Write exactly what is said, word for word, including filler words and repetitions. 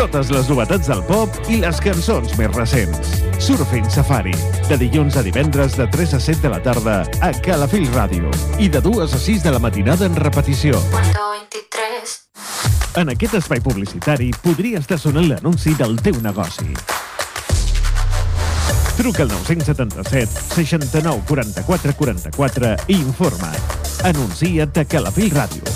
totes les novetats del pop i les cançons més recents. Surfing Safari, de dilluns a divendres de tres a set de la tarda a Calafell Ràdio i de dues a sis de la matinada en repetició. En aquest espai publicitari podria estar sonant l'anunci del teu negoci. Truca al nou set set, seixanta-nou, quaranta-quatre, quaranta-quatre i informa't. Anuncia't a Calafell Ràdio.